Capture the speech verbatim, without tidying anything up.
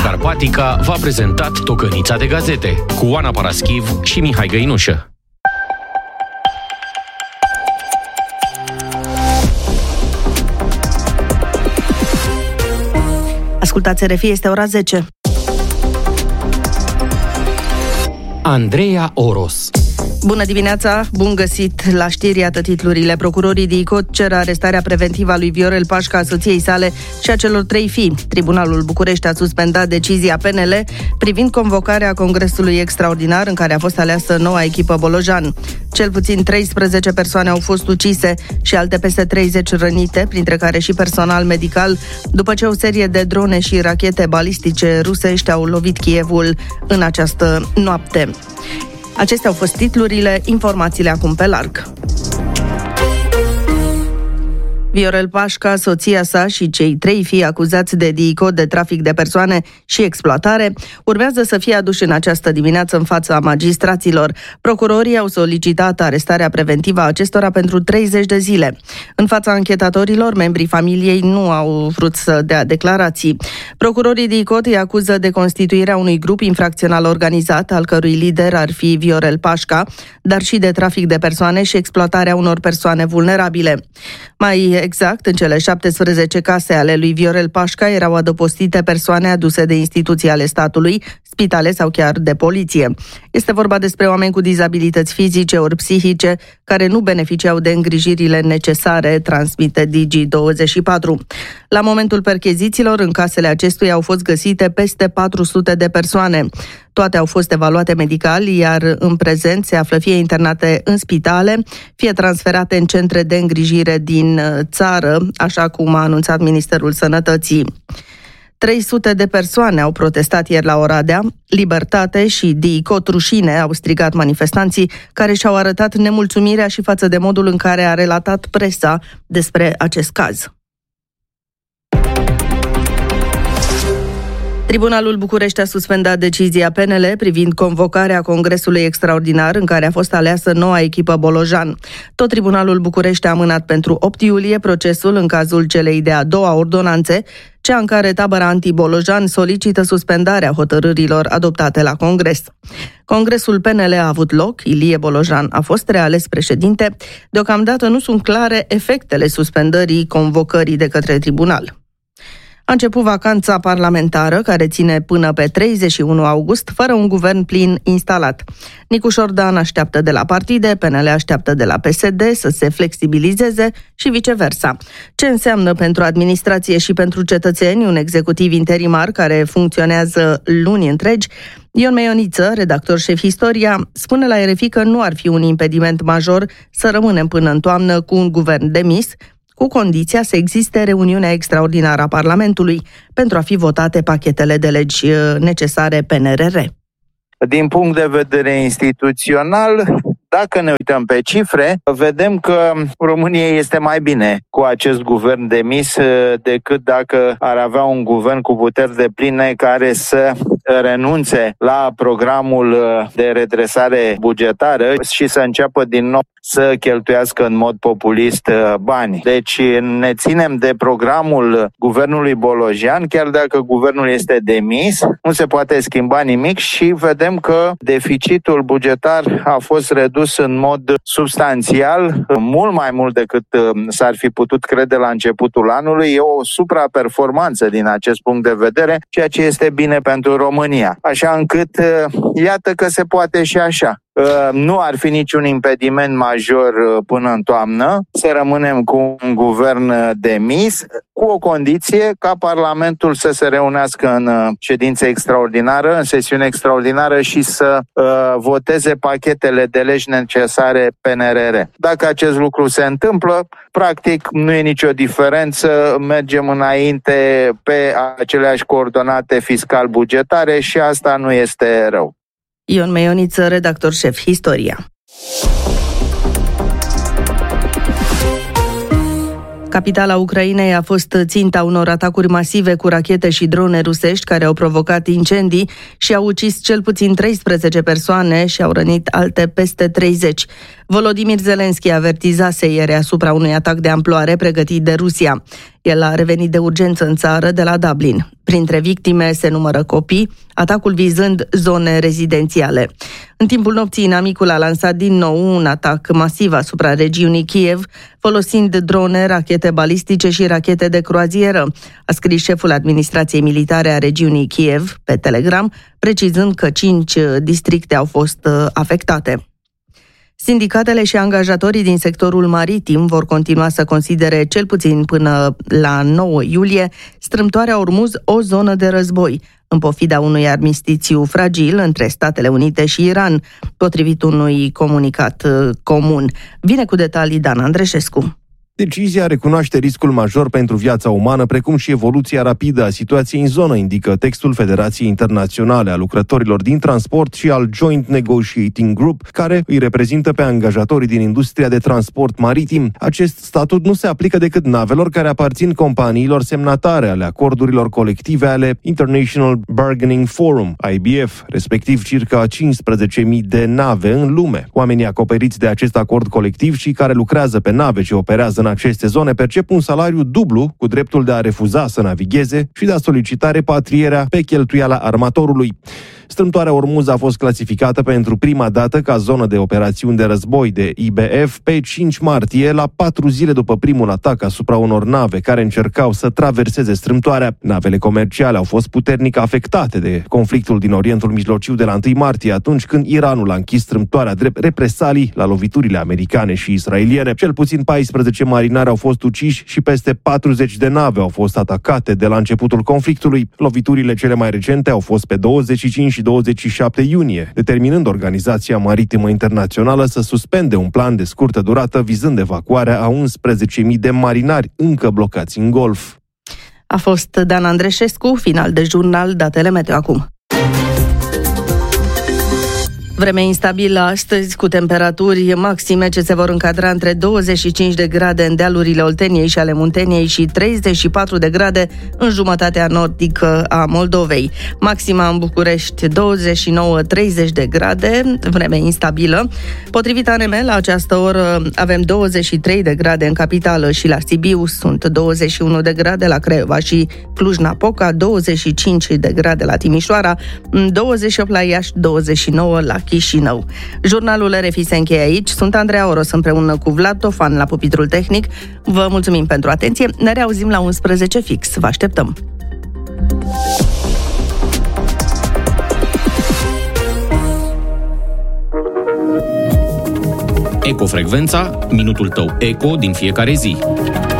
Carpatica v-a prezentat Tocănița de gazete cu Oana Paraschiv și Mihai Găinușă. Ascultați R F I, este ora zece. Andreea Oros. Bună dimineața, bun găsit la știri, iată titlurile. Procurorii D I C O T cer arestarea preventivă a lui Viorel Pașca, a soției sale și a celor trei fii. Tribunalul București a suspendat decizia P N L privind convocarea congresului extraordinar în care a fost aleasă noua echipă Bolojan. Cel puțin treisprezece persoane au fost ucise și alte peste treizeci rănite, printre care și personal medical, după ce o serie de drone și rachete balistice rusești au lovit Kievul în această noapte. Acestea au fost titlurile, informațiile acum pe larg. Viorel Pașca, soția sa și cei trei fii acuzați de D I C O T de trafic de persoane și exploatare urmează să fie aduși în această dimineață în fața magistraților. Procurorii au solicitat arestarea preventivă a acestora pentru treizeci de zile. În fața anchetatorilor, membrii familiei nu au vrut să dea declarații. Procurorii D I C O T îi acuză de constituirea unui grup infracțional organizat, al cărui lider ar fi Viorel Pașca, dar și de trafic de persoane și exploatarea unor persoane vulnerabile. Mai exact, în cele șaptesprezece case ale lui Viorel Pașca erau adăpostite persoane aduse de instituții ale statului, spitale sau chiar de poliție. Este vorba despre oameni cu dizabilități fizice ori psihice care nu beneficiau de îngrijirile necesare, transmite Digi douăzeci și patru. La momentul perchezițiilor, în casele acestuia au fost găsite peste patru sute de persoane. Toate au fost evaluate medical, iar în prezent se află fie internate în spitale, fie transferate în centre de îngrijire din țară, așa cum a anunțat Ministerul Sănătății. trei sute de persoane au protestat ieri la Oradea. Libertate și D I C O T rușine, au strigat manifestanții, care și-au arătat nemulțumirea și față de modul în care a relatat presa despre acest caz. Tribunalul București a suspendat decizia P N L privind convocarea congresului extraordinar în care a fost aleasă noua echipă Bolojan. Tot Tribunalul București a amânat pentru opt iulie procesul în cazul celei de-a doua ordonanțe, cea în care tabăra anti-Bolojan solicită suspendarea hotărârilor adoptate la congres. Congresul P N L a avut loc, Ilie Bolojan a fost reales președinte. Deocamdată nu sunt clare efectele suspendării convocării de către tribunal. A început vacanța parlamentară, care ține până pe treizeci și unu august, fără un guvern plin instalat. Nicu Șordan așteaptă de la partide, P N L așteaptă de la P S D să se flexibilizeze și viceversa. Ce înseamnă pentru administrație și pentru cetățeni un executiv interimar care funcționează luni întregi? Ion Meioniță, redactor șef Istoria, spune la R F I că nu ar fi un impediment major să rămânem până în toamnă cu un guvern demis, cu condiția să existe reuniunea extraordinară a Parlamentului pentru a fi votate pachetele de legi necesare P N R R. Din punct de vedere instituțional, dacă ne uităm pe cifre, vedem că României este mai bine cu acest guvern demis decât dacă ar avea un guvern cu puteri depline care să renunțe la programul de redresare bugetară și să înceapă din nou să cheltuiască în mod populist bani. Deci ne ținem de programul guvernului Bolojan, chiar dacă guvernul este demis, nu se poate schimba nimic și vedem că deficitul bugetar a fost redus în mod substanțial, mult mai mult decât s-ar fi putut crede la începutul anului. E o supraperformanță din acest punct de vedere, ceea ce este bine pentru România. Așa încât, iată că se poate și așa. Nu ar fi niciun impediment major până în toamnă să rămânem cu un guvern demis, cu o condiție ca Parlamentul să se reunească în ședință extraordinară, în sesiune extraordinară și să uh, voteze pachetele de legi necesare P N R R. Dacă acest lucru se întâmplă, practic nu e nicio diferență, mergem înainte pe aceleași coordonate fiscal-bugetare și asta nu este rău. Ion Meioniță, redactor șef Istoria. Capitala Ucrainei a fost ținta unor atacuri masive cu rachete și drone rusești care au provocat incendii și au ucis cel puțin treisprezece persoane și au rănit alte peste treizeci. Volodymyr Zelensky avertizase ieri asupra unui atac de amploare pregătit de Rusia. El a revenit de urgență în țară de la Dublin. Printre victime se numără copii, atacul vizând zone rezidențiale. În timpul nopții, inamicul a lansat din nou un atac masiv asupra regiunii Kiev, folosind drone, rachete balistice și rachete de croazieră, a scris șeful administrației militare a regiunii Kiev pe Telegram, precizând că cinci districte au fost afectate. Sindicatele și angajatorii din sectorul maritim vor continua să considere, cel puțin până la nouă iulie, Strâmtoarea Ormuz o zonă de război, în pofida unui armistițiu fragil între Statele Unite și Iran, potrivit unui comunicat comun. Vine cu detalii Dan Andreșescu. Decizia recunoaște riscul major pentru viața umană, precum și evoluția rapidă a situației în zonă, indică textul Federației Internaționale a Lucrătorilor din Transport și al Joint Negotiating Group, care îi reprezintă pe angajatorii din industria de transport maritim. Acest statut nu se aplică decât navelor care aparțin companiilor semnatare ale acordurilor colective ale International Bargaining Forum, I B F, respectiv circa cincisprezece mii de nave în lume. Oamenii acoperiți de acest acord colectiv și care lucrează pe nave ce operează în aceste zone percep un salariu dublu, cu dreptul de a refuza să navigheze și de a solicita repatrierea pe cheltuiala armatorului. Strâmtoarea Ormuz a fost clasificată pentru prima dată ca zonă de operațiuni de război de I B F pe cinci martie, la patru zile după primul atac asupra unor nave care încercau să traverseze strâmtoarea. Navele comerciale au fost puternic afectate de conflictul din Orientul Mijlociu de la întâi martie, atunci când Iranul a închis strâmtoarea drept represalii la loviturile americane și israeliene. Cel puțin paisprezece marinari au fost uciși și peste patruzeci de nave au fost atacate de la începutul conflictului. Loviturile cele mai recente au fost pe douăzeci și cinci și douăzeci și șapte iunie, determinând Organizația Maritimă Internațională să suspende un plan de scurtă durată vizând evacuarea a unsprezece mii de marinari încă blocați în Golf. A fost Dan Andreșescu, final de jurnal, datele meteo acum. Vreme instabilă astăzi, cu temperaturi maxime ce se vor încadra între douăzeci și cinci de grade în dealurile Olteniei și ale Munteniei și treizeci și patru de grade în jumătatea nordică a Moldovei. Maxima în București douăzeci și nouă treizeci de grade, vreme instabilă. Potrivit A N M, la această oră avem douăzeci și trei de grade în capitală și la Sibiu, sunt douăzeci și unu de grade la Craiova și Cluj-Napoca, douăzeci și cinci de grade la Timișoara, douăzeci și opt la Iași, douăzeci și nouă la Chișinău. Jurnalul R F I se încheie aici. Sunt Andreea Oros împreună cu Vlad Tofan la pupitrul tehnic. Vă mulțumim pentru atenție. Ne reauzim la unsprezece fix. Vă așteptăm! Ecofrecvența, minutul tău eco din fiecare zi.